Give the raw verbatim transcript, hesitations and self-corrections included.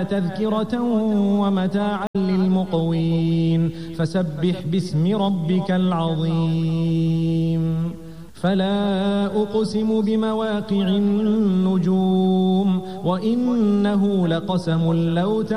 إلا تذكرة ومتاعا للمقوين فسبح باسم ربك العظيم فلا أقسم بمواقع النجوم وإنه لقسم لو